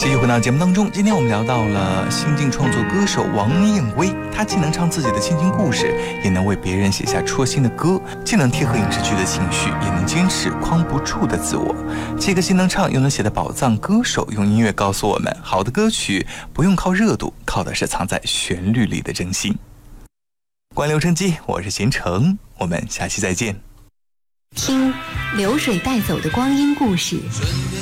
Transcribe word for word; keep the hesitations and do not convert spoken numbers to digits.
继续回到节目当中，今天我们聊到了新晋创作歌手王燕威，他既能唱自己的亲情故事，也能为别人写下戳心的歌，既能贴合影视剧的情绪，也能坚持框不住的自我。这个既能唱又能写的宝藏歌手，用音乐告诉我们，好的歌曲不用靠热度，靠的是藏在旋律里的真心。观留声机，我是贤成，我们下期再见。 听流水带走的光阴故事，